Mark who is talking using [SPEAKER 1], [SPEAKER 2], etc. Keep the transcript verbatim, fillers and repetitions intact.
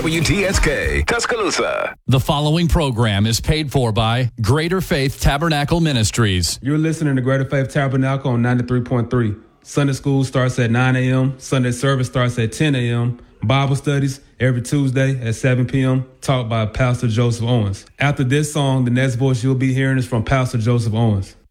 [SPEAKER 1] W T S K, Tuscaloosa.
[SPEAKER 2] The following program is paid for by Greater Faith Tabernacle Ministries.
[SPEAKER 3] You're listening to Greater Faith Tabernacle on ninety-three point three. Sunday school starts at nine a.m. Sunday service starts at ten a.m. Bible studies every Tuesday at seven p.m. taught by Pastor Joseph Owens. After this song, the next voice you'll be hearing is from Pastor Joseph Owens.